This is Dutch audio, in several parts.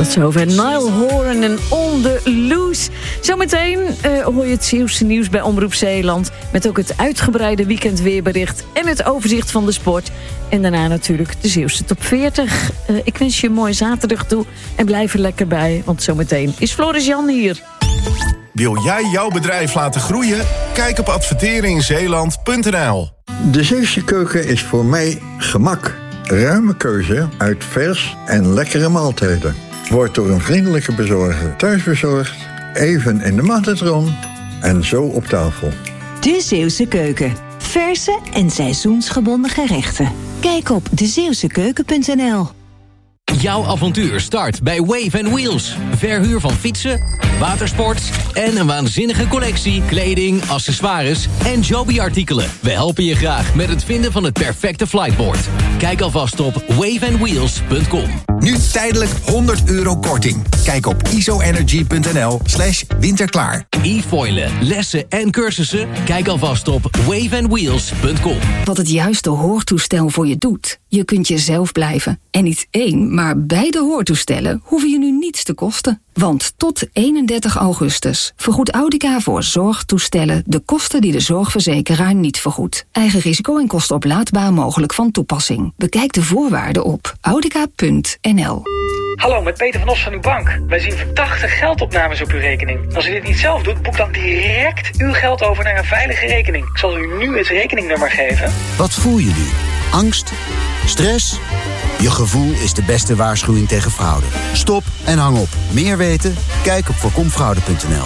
Tot zover Niall Horan en On The Loose. Zometeen hoor je het Zeeuwse nieuws bij Omroep Zeeland. Met ook het uitgebreide weekendweerbericht en het overzicht van de sport. En daarna natuurlijk de Zeeuwse top 40. Ik wens je een mooie zaterdag toe en blijf er lekker bij. Want zometeen is Floris Jan hier. Wil jij jouw bedrijf laten groeien? Kijk op adverteringzeeland.nl. De Zeeuwse keuken is voor mij gemak. Ruime keuze uit vers en lekkere maaltijden. Wordt door een vriendelijke bezorger thuis bezorgd, even in de magnetron en zo op tafel. De Zeeuwse keuken. Verse en seizoensgebonden gerechten. Kijk op dezeeuwsekeuken.nl. Jouw avontuur start bij Wave & Wheels. Verhuur van fietsen, watersport en een waanzinnige collectie kleding, accessoires en Joby-artikelen. We helpen je graag met het vinden van het perfecte flightboard. Kijk alvast op waveandwheels.com. Nu tijdelijk €100 korting. Kijk op isoenergy.nl/winterklaar. E-foilen, lessen en cursussen? Kijk alvast op waveandwheels.com. Wat het juiste hoortoestel voor je doet. Je kunt jezelf blijven. En niet één, maar beide hoortoestellen hoeven je nu niets te kosten. Want tot 31 augustus vergoedt Audica voor zorgtoestellen de kosten die de zorgverzekeraar niet vergoedt. Eigen risico en kosten oplaadbaar mogelijk van toepassing. Bekijk de voorwaarden op audica.nl. Hallo, met Peter van Os van uw bank. Wij zien verdachte geldopnames op uw rekening. Als u dit niet zelf doet, boek dan direct uw geld over naar een veilige rekening. Ik zal u nu het rekeningnummer geven. Wat voel je nu? Angst? Stress? Je gevoel is de beste waarschuwing tegen fraude. Stop en hang op. Meer weten? Kijk op voorkomfraude.nl.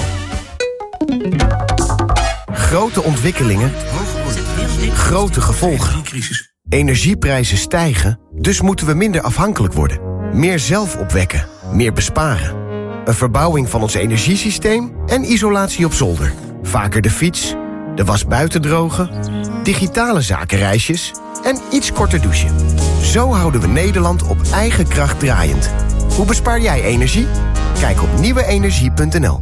Grote ontwikkelingen, grote gevolgen. Energieprijzen stijgen, dus moeten we minder afhankelijk worden. Meer zelf opwekken, meer besparen. Een verbouwing van ons energiesysteem en isolatie op zolder. Vaker de fiets, de was buiten drogen, digitale zakenreisjes en iets korter douchen. Zo houden we Nederland op eigen kracht draaiend. Hoe bespaar jij energie? Kijk op nieuweenergie.nl.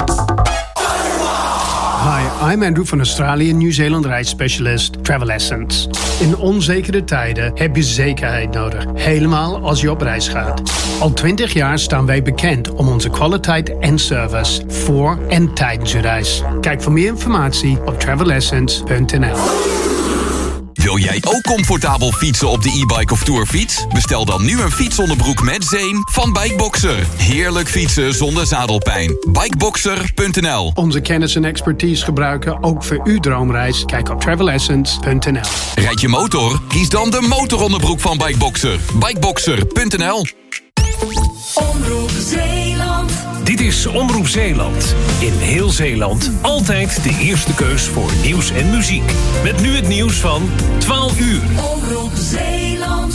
Hi, I'm Andrew van Australië, Nieuw-Zeeland reisspecialist Travel Essence. In onzekere tijden heb je zekerheid nodig, helemaal als je op reis gaat. Al 20 jaar staan wij bekend om onze kwaliteit en service voor en tijdens je reis. Kijk voor meer informatie op travelessence.nl. Wil jij ook comfortabel fietsen op de e-bike of tourfiets? Bestel dan nu een fietsonderbroek met zeem van Bikeboxer. Heerlijk fietsen zonder zadelpijn. Bikeboxer.nl. Onze kennis en expertise gebruiken ook voor uw droomreis. Kijk op travelessence.nl. Rijd je motor? Kies dan de motoronderbroek van Bikeboxer. Bikeboxer.nl. Omroep Zeeland. Dit is Omroep Zeeland. In heel Zeeland altijd de eerste keus voor nieuws en muziek. Met nu het nieuws van 12 uur. Omroep Zeeland.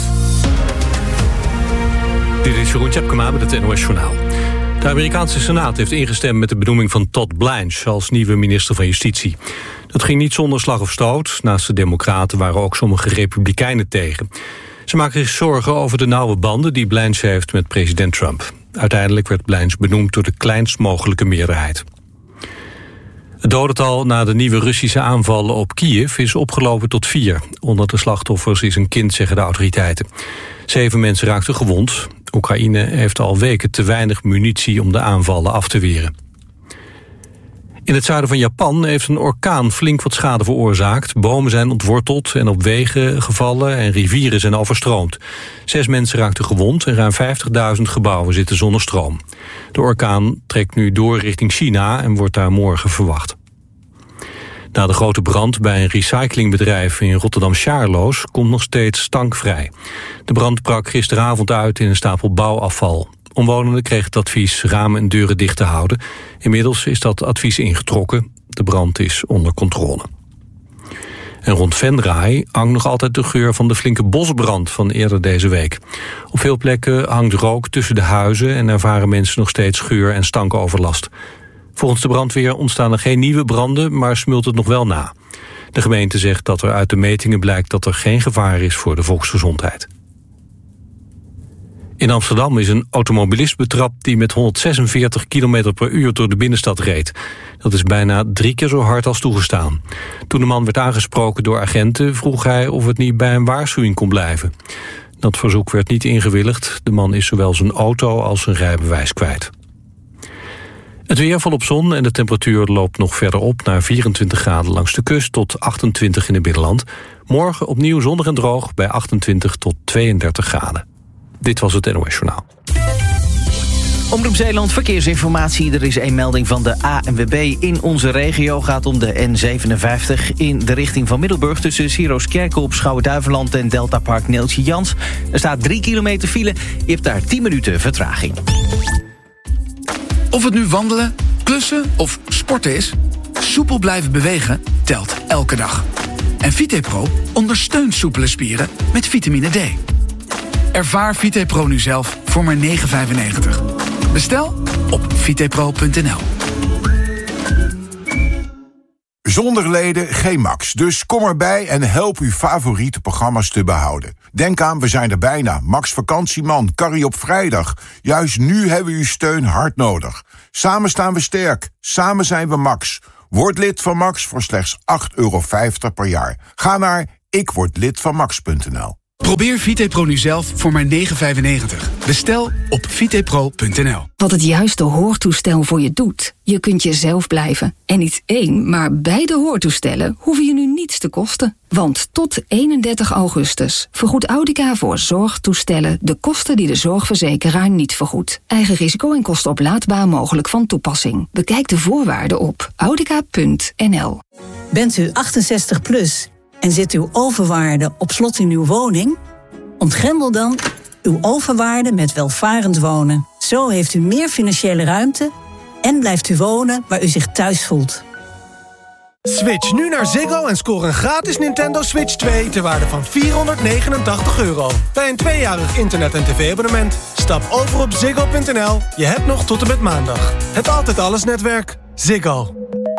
Dit is Jeroen Tjepkema met het NOS Journaal. De Amerikaanse Senaat heeft ingestemd met de benoeming van Todd Blanche als nieuwe minister van Justitie. Dat ging niet zonder slag of stoot. Naast de Democraten waren ook sommige Republikeinen tegen. Ze maken zich zorgen over de nauwe banden die Blanche heeft met president Trump. Uiteindelijk werd Blanche benoemd door de kleinst mogelijke meerderheid. Het dodental na de nieuwe Russische aanvallen op Kiev is opgelopen tot 4. Onder de slachtoffers is een kind, zeggen de autoriteiten. 7 mensen raakten gewond. Oekraïne heeft al weken te weinig munitie om de aanvallen af te weren. In het zuiden van Japan heeft een orkaan flink wat schade veroorzaakt. Bomen zijn ontworteld en op wegen gevallen en rivieren zijn overstroomd. 6 mensen raakten gewond en ruim 50.000 gebouwen zitten zonder stroom. De orkaan trekt nu door richting China en wordt daar morgen verwacht. Na de grote brand bij een recyclingbedrijf in Rotterdam-Sjaarloos komt nog steeds stank vrij. De brand brak gisteravond uit in een stapel bouwafval. Omwonenden kregen het advies ramen en deuren dicht te houden. Inmiddels is dat advies ingetrokken. De brand is onder controle. En rond Venray hangt nog altijd de geur van de flinke bosbrand van eerder deze week. Op veel plekken hangt rook tussen de huizen en ervaren mensen nog steeds geur- en stankoverlast. Volgens de brandweer ontstaan er geen nieuwe branden, maar smult het nog wel na. De gemeente zegt dat er uit de metingen blijkt dat er geen gevaar is voor de volksgezondheid. In Amsterdam is een automobilist betrapt die met 146 km per uur door de binnenstad reed. Dat is bijna 3 keer zo hard als toegestaan. Toen de man werd aangesproken door agenten vroeg hij of het niet bij een waarschuwing kon blijven. Dat verzoek werd niet ingewilligd. De man is zowel zijn auto als zijn rijbewijs kwijt. Het weer volop zon en de temperatuur loopt nog verder op naar 24 graden langs de kust tot 28 in het binnenland. Morgen opnieuw zonnig en droog bij 28 tot 32 graden. Dit was het NOS Journaal. Omroep Zeeland Verkeersinformatie. Er is een melding van de ANWB in onze regio. Gaat om de N57 in de richting van Middelburg... tussen Sieroskerke op Schouwen-Duiveland en Deltapark Neeltje Jans. Er staat 3 kilometer file. Je hebt daar 10 minuten vertraging. Of het nu wandelen, klussen of sporten is... soepel blijven bewegen telt elke dag. En VitePro ondersteunt soepele spieren met vitamine D. Ervaar VitePro nu zelf voor maar €9,95. Bestel op vitepro.nl. Zonder leden geen Max, dus kom erbij en help uw favoriete programma's te behouden. Denk aan, we zijn er bijna. Max Vakantieman, Carrie op vrijdag. Juist nu hebben we uw steun hard nodig. Samen staan we sterk, samen zijn we Max. Word lid van Max voor slechts €8,50 per jaar. Ga naar ikwordlidvanmax.nl. Probeer VitePro nu zelf voor maar €9,95. Bestel op vitepro.nl. Wat het juiste hoortoestel voor je doet. Je kunt jezelf blijven. En niet 1, maar beide hoortoestellen hoeven je nu niets te kosten. Want tot 31 augustus vergoedt Audica voor zorgtoestellen de kosten die de zorgverzekeraar niet vergoedt. Eigen risico en kosten oplaadbaar mogelijk van toepassing. Bekijk de voorwaarden op audica.nl. Bent u 68 plus en zit uw overwaarde op slot in uw woning? Ontgrendel dan uw overwaarde met welvarend wonen. Zo heeft u meer financiële ruimte en blijft u wonen waar u zich thuis voelt. Switch nu naar Ziggo en scoor een gratis Nintendo Switch 2 ter waarde van €489. Bij een 2-jarig internet- en tv-abonnement. Stap over op ziggo.nl. Je hebt nog tot en met maandag. Het Altijd Alles netwerk. Ziggo.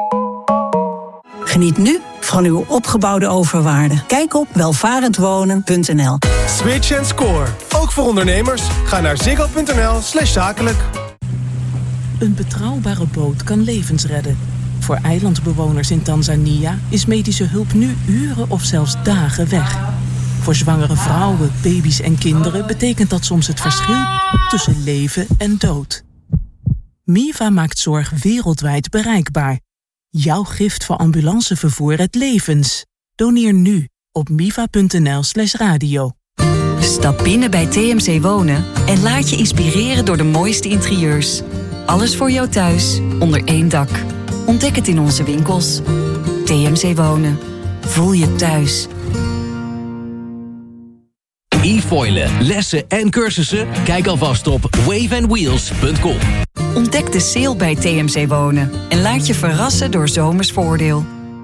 Geniet nu van uw opgebouwde overwaarde. Kijk op welvarendwonen.nl. Switch en score. Ook voor ondernemers. Ga naar ziggo.nl/zakelijk. Een betrouwbare boot kan levens redden. Voor eilandbewoners in Tanzania is medische hulp nu uren of zelfs dagen weg. Voor zwangere vrouwen, baby's en kinderen betekent dat soms het verschil tussen leven en dood. MIVA maakt zorg wereldwijd bereikbaar. Jouw gift voor ambulancevervoer redt levens. Doneer nu op miva.nl/radio. Stap binnen bij TMC Wonen en laat je inspireren door de mooiste interieurs. Alles voor jou thuis, onder één dak. Ontdek het in onze winkels. TMC Wonen. Voel je thuis. E-foilen, lessen en cursussen? Kijk alvast op waveandwheels.com. Ontdek de sale bij TMC Wonen en laat je verrassen door zomers voordeel.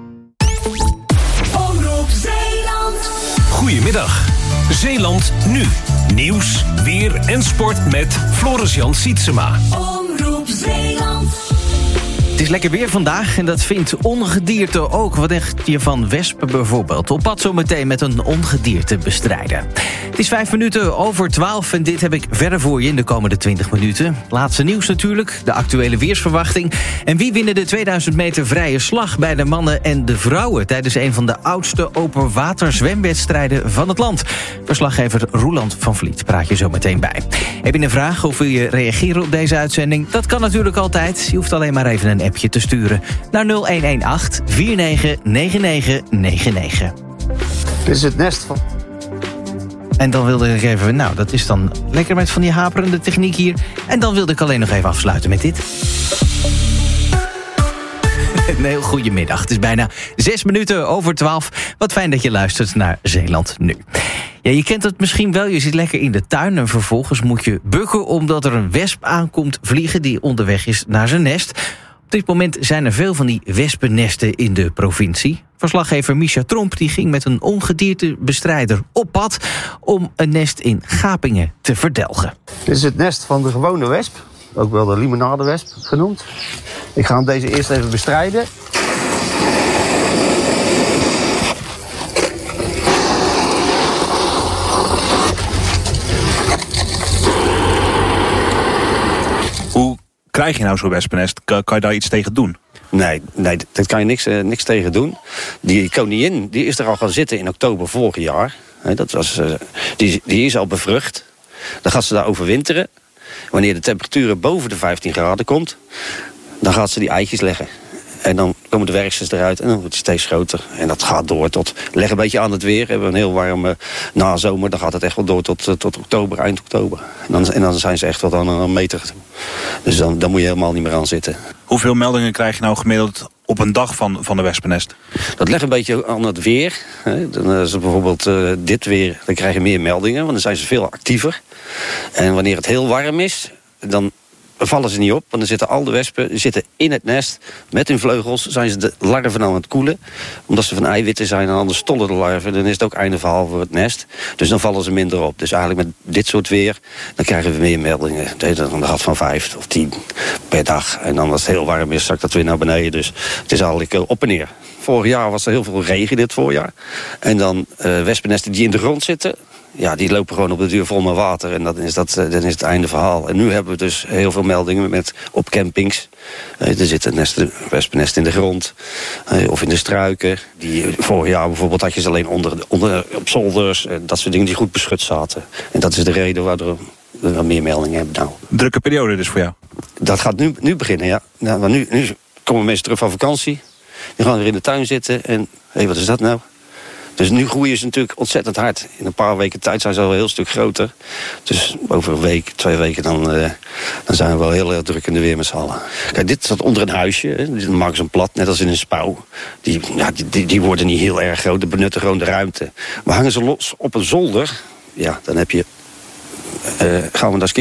Omroep Zeeland. Goedemiddag. Zeeland nu. Nieuws, weer en sport met Floris-Jan Sietsema. Omroep Zeeland. Het is lekker weer vandaag en dat vindt ongedierte ook. Wat dacht je van wespen bijvoorbeeld? Op pad zometeen met een ongedierte bestrijden. Het is 11:05 en dit heb ik verder voor je in de komende 20 minuten. Laatste nieuws natuurlijk, de actuele weersverwachting. En wie winnen de 2000 meter vrije slag bij de mannen en de vrouwen tijdens een van de oudste open water zwemwedstrijden van het land? Verslaggever Roeland van Vliet praat je zo meteen bij. Heb je een vraag of wil je reageren op deze uitzending? Dat kan natuurlijk altijd. Je hoeft alleen maar even een appje te sturen naar 0118 499999. Dit is het nest van... En dan wilde ik even... Nou, dat is dan lekker met van die haperende techniek hier. En dan wilde ik alleen nog even afsluiten met dit. Een heel goede middag. Het is bijna 6:06. Wat fijn dat je luistert naar Zeeland Nu. Ja, je kent het misschien wel. Je zit lekker in de tuin en vervolgens moet je bukken omdat er een wesp aankomt vliegen die onderweg is naar zijn nest. Op dit moment zijn er veel van die wespennesten in de provincie. Verslaggever Misha Tromp die ging met een ongediertebestrijder op pad om een nest in Gapingen te verdelgen. Dit is het nest van de gewone wesp, ook wel de limonadewesp genoemd. Ik ga hem deze eerst even bestrijden. Hoe krijg je nou zo'n wespennest? Kan je daar iets tegen doen? Nee, daar kan je niks tegen doen. Die koningin die is er al gaan zitten in oktober vorig jaar. Die is al bevrucht. Dan gaat ze daar overwinteren. Wanneer de temperatuur boven de 15 graden komt, dan gaat ze die eitjes leggen. En dan komen de werksters eruit en dan wordt het steeds groter. En dat gaat door tot, leg een beetje aan het weer. We hebben een heel warme nazomer, dan gaat het echt wel door tot oktober, eind oktober. En dan zijn ze echt wel dan een meter. Dus dan moet je helemaal niet meer aan zitten. Hoeveel meldingen krijg je nou gemiddeld op een dag van de wespennest? Dat ligt een beetje aan het weer. Dan is het bijvoorbeeld dit weer, dan krijg je meer meldingen, want dan zijn ze veel actiever. En wanneer het heel warm is, dan vallen ze niet op, want dan zitten al de wespen in het nest. Met hun vleugels zijn ze de larven aan het koelen. Omdat ze van eiwitten zijn en anders stollen de larven. Dan is het ook einde verhaal voor het nest. Dus dan vallen ze minder op. Dus eigenlijk met dit soort weer, dan krijgen we meer meldingen. Dan gaat van 5 of 10 per dag. En dan als het heel warm is, zakt dat weer naar beneden. Dus het is eigenlijk op en neer. Vorig jaar was er heel veel regen dit voorjaar. En dan wespennesten die in de grond zitten, ja, die lopen gewoon op de duur vol met water. En dan is het einde verhaal. En nu hebben we dus heel veel meldingen op campings. Er zitten wespennesten in de grond. Of in de struiken. Vorig jaar bijvoorbeeld had je ze alleen op zolders. Dat soort dingen die goed beschut zaten. En dat is de reden waardoor we meer meldingen hebben nou. Drukke periode dus voor jou? Dat gaat nu beginnen, ja. Nou, maar nu komen mensen terug van vakantie. Die gaan weer in de tuin zitten. En wat is dat nou? Dus nu groeien ze natuurlijk ontzettend hard. In een paar weken tijd zijn ze al een heel stuk groter. Dus over een week, 2 weken, dan zijn we wel heel erg druk in de weer met z'n allen. Kijk, dit staat onder een huisje. Hè. Dan maken ze een plat, net als in een spouw. Die worden niet heel erg groot. Die benutten gewoon de ruimte. Maar hangen ze los op een zolder, ja, dan gaan we naar